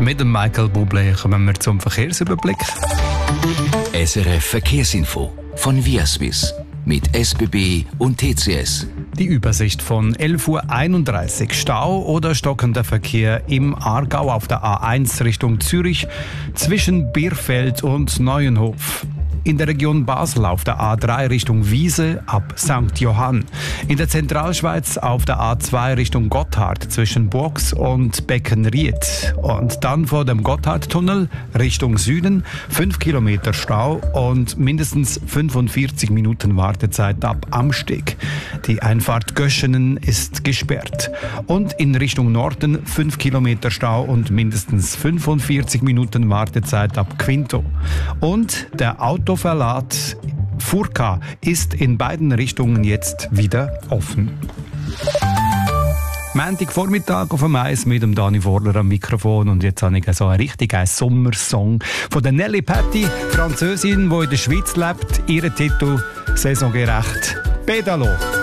Mit dem Michael Bublé kommen wir zum Verkehrsüberblick. SRF Verkehrsinfo von Viaswiss mit SBB und TCS. Die Übersicht von 11:31 Uhr. Stau oder stockender Verkehr im Aargau auf der A1 Richtung Zürich zwischen Birfeld und Neuenhof. In der Region Basel auf der A3 Richtung Wiese ab St. Johann. In der Zentralschweiz auf der A2 Richtung Gotthard zwischen Burgs und Beckenried. Und dann vor dem Gotthardtunnel Richtung Süden 5 Kilometer Stau und mindestens 45 Minuten Wartezeit ab Amsteg. Die Einfahrt Göschenen ist gesperrt. Und in Richtung Norden 5 Kilometer Stau und mindestens 45 Minuten Wartezeit ab Quinto. Und der Autoverlat Furka ist in beiden Richtungen jetzt wieder offen. Montagvormittag auf dem Eis mit dem Dani Vorler am Mikrofon und jetzt habe ich so einen richtigen Sommersong von der Nelly Patti, Französin, die in der Schweiz lebt. Ihr Titel «Saisongerecht Pedalo».